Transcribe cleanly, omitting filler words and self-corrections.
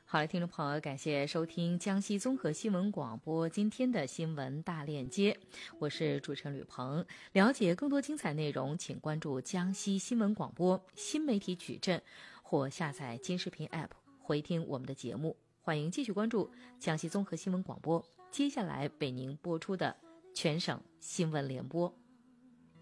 好了，听众朋友，感谢收听江西综合新闻广播今天的新闻大链接，我是主持人吕鹏。了解更多精彩内容，请关注江西新闻广播新媒体矩阵，或下载金视频 App 回听我们的节目。欢迎继续关注江西综合新闻广播接下来为您播出的全省新闻联播。